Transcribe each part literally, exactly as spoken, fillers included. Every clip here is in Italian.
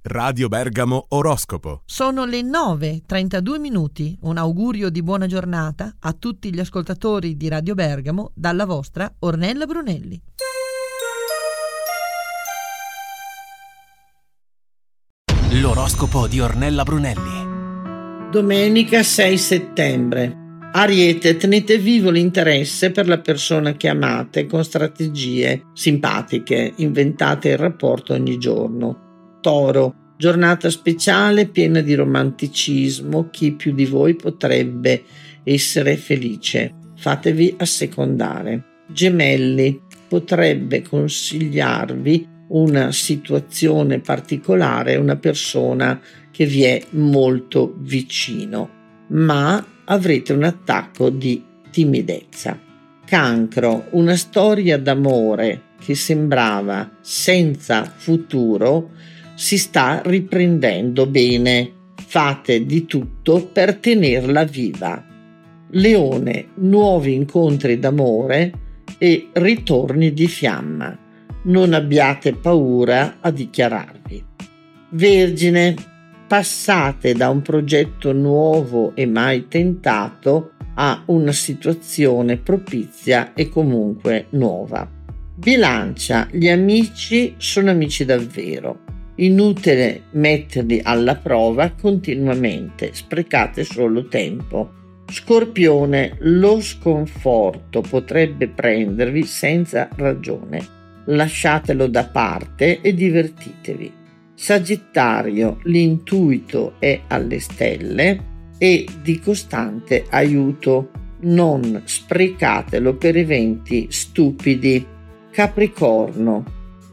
Radio Bergamo Oroscopo. Sono le nove e trentadue minuti. Un augurio di buona giornata a tutti gli ascoltatori di Radio Bergamo dalla vostra Ornella Brunelli. L'oroscopo di Ornella Brunelli. Domenica sei settembre. Ariete, tenete vivo l'interesse per la persona che amate con strategie simpatiche, inventate il rapporto ogni giorno. Toro, giornata speciale piena di romanticismo, chi più di voi potrebbe essere felice. Fatevi assecondare. Gemelli, potrebbe consigliarvi una situazione particolare, una persona che vi è molto vicino, ma avrete un attacco di timidezza. Cancro, una storia d'amore che sembrava senza futuro si sta riprendendo bene. Fate di tutto per tenerla viva. Leone, nuovi incontri d'amore e ritorni di fiamma. Non abbiate paura a dichiararvi. Vergine, passate da un progetto nuovo e mai tentato a una situazione propizia e comunque nuova. Bilancia, gli amici sono amici davvero. Inutile metterli alla prova continuamente, sprecate solo tempo. Scorpione, lo sconforto potrebbe prendervi senza ragione. Lasciatelo da parte e divertitevi. Sagittario, l'intuito è alle stelle e di costante aiuto. Non sprecatelo per eventi stupidi. Capricorno,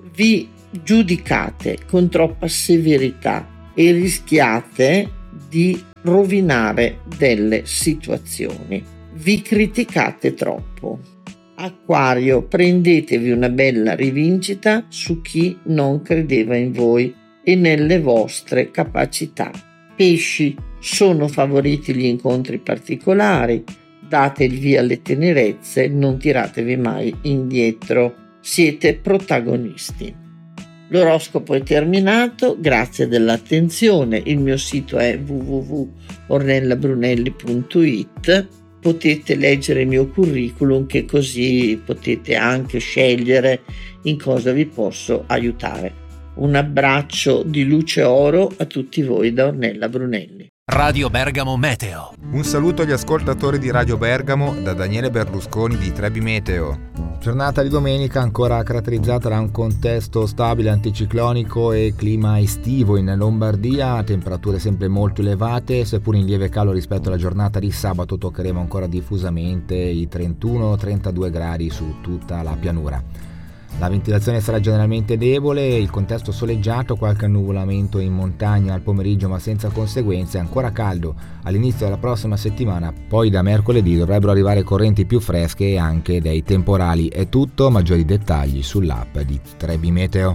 vi giudicate con troppa severità e rischiate di rovinare delle situazioni. Vi criticate troppo. Acquario, prendetevi una bella rivincita su chi non credeva in voi e nelle vostre capacità. Pesci, sono favoriti gli incontri particolari, date il via alle tenerezze, non tiratevi mai indietro, siete protagonisti. L'oroscopo è terminato, grazie dell'attenzione, il mio sito è w w w punto ornella brunelli punto i t, potete leggere il mio curriculum che così potete anche scegliere in cosa vi posso aiutare. Un abbraccio di luce oro a tutti voi da Ornella Brunelli. Radio Bergamo Meteo. Un saluto agli ascoltatori di Radio Bergamo da Daniele Berlusconi di Trebi Meteo. Giornata di domenica ancora caratterizzata da un contesto stabile anticiclonico e clima estivo in Lombardia, temperature sempre molto elevate, seppur in lieve calo rispetto alla giornata di sabato toccheremo ancora diffusamente i trentuno trentadue gradi su tutta la pianura. La ventilazione sarà generalmente debole, il contesto soleggiato, qualche annuvolamento in montagna al pomeriggio ma senza conseguenze, ancora caldo all'inizio della prossima settimana, poi da mercoledì dovrebbero arrivare correnti più fresche e anche dei temporali. È tutto, maggiori dettagli sull'app di Trebi Meteo.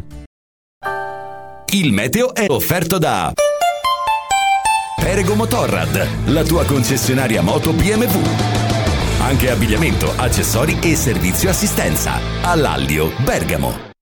Il meteo è offerto da Perego Motorrad, la tua concessionaria moto B M W. Anche abbigliamento, accessori e servizio assistenza. All'Allio, Bergamo.